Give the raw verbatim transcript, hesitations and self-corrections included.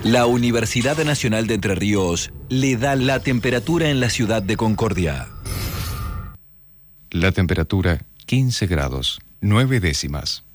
La Universidad Nacional de Entre Ríos le da la temperatura en la ciudad de Concordia. La temperatura quince grados, nueve décimas.